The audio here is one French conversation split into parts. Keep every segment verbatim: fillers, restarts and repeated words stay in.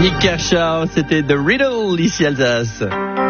Nick Kershaw, c'était The Riddle, ici Alsace.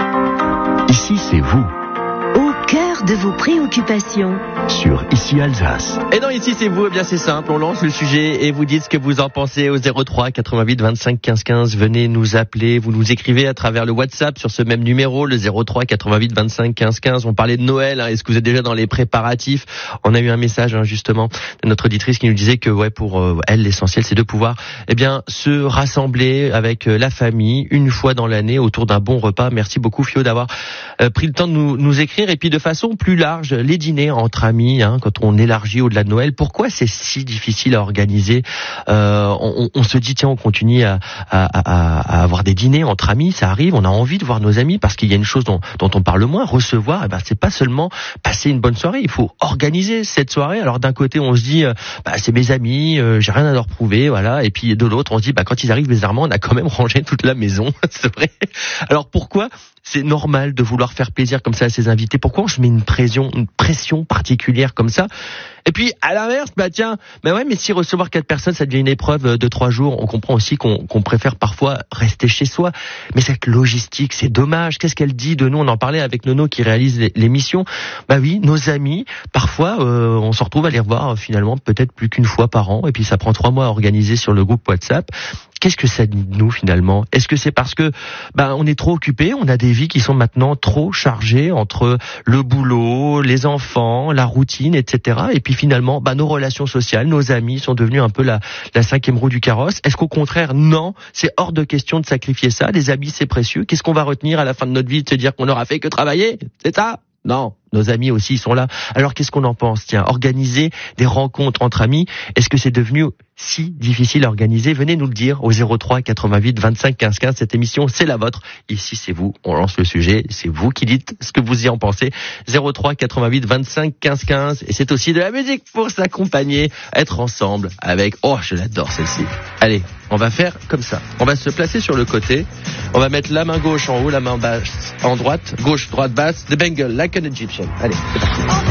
Ici, c'est vous. Au cœur de vos préoccupations. Sur Ici Alsace. Et non, ici c'est vous, eh bien c'est simple, on lance le sujet et vous dites ce que vous en pensez au zéro trois quatre-vingt-huit vingt-cinq quinze quinze. Venez nous appeler, vous nous écrivez à travers le WhatsApp sur ce même numéro, le zéro trois quatre-vingt-huit vingt-cinq quinze quinze. On parlait de Noël, hein. Est-ce que vous êtes déjà dans les préparatifs? On a eu un message hein, justement de notre auditrice qui nous disait que ouais pour euh, elle l'essentiel c'est de pouvoir eh bien se rassembler avec euh, la famille une fois dans l'année autour d'un bon repas. Merci beaucoup Fio d'avoir euh, pris le temps de nous, nous écrire et puis de façon plus large les dîners entre amis, hein, quand on élargit au-delà de Noël, pourquoi c'est si difficile à organiser? euh, on, on se dit tiens on continue à, à, à, à avoir des dîners entre amis, ça arrive, on a envie de voir nos amis parce qu'il y a une chose dont, dont on parle moins, recevoir, et ben c'est pas seulement passer une bonne soirée, il faut organiser cette soirée. Alors d'un côté on se dit euh, bah, c'est mes amis, euh, j'ai rien à leur prouver, voilà, et puis de l'autre on se dit bah quand ils arrivent bizarrement on a quand même rangé toute la maison. C'est vrai. Alors pourquoi c'est normal de vouloir faire plaisir comme ça à ses invités? Pourquoi on se met une pression, une pression particulière comme ça? Et puis, à l'inverse, bah tiens, bah ouais, mais si recevoir quatre personnes, ça devient une épreuve de trois jours, on comprend aussi qu'on, qu'on préfère parfois rester chez soi. Mais cette logistique, c'est dommage. Qu'est-ce qu'elle dit de nous? On en parlait avec Nono qui réalise l'émission. Bah oui, nos amis, parfois, euh, on se retrouve à les revoir finalement peut-être plus qu'une fois par an. Et puis, ça prend trois mois à organiser sur le groupe WhatsApp. Qu'est-ce que ça dit de nous finalement? Est-ce que c'est parce que bah on est trop occupé, on a des vies qui sont maintenant trop chargées entre le boulot, les enfants, la routine, et cetera. Et puis finalement, bah nos relations sociales, nos amis sont devenus un peu la, la cinquième roue du carrosse. Est-ce qu'au contraire, non, c'est hors de question de sacrifier ça? Les amis, c'est précieux. Qu'est-ce qu'on va retenir à la fin de notre vie, de se dire qu'on n'aura fait que travailler? C'est ça? Non, nos amis aussi sont là. Alors qu'est-ce qu'on en pense? Tiens, organiser des rencontres entre amis, est-ce que c'est devenu si difficile à organiser? Venez nous le dire au zéro trois quatre-vingt-huit vingt-cinq quinze quinze. Cette émission, c'est la vôtre. Ici, c'est vous. On lance le sujet. C'est vous qui dites ce que vous y en pensez. zéro trois quatre-vingt-huit vingt-cinq quinze quinze. Et c'est aussi de la musique pour s'accompagner, être ensemble avec... Oh, je l'adore celle-ci. Allez, on va faire comme ça. On va se placer sur le côté. On va mettre la main gauche en haut, la main basse en droite. Gauche, droite, basse. The Bengal, like an Egyptian. Allez, c'est parti.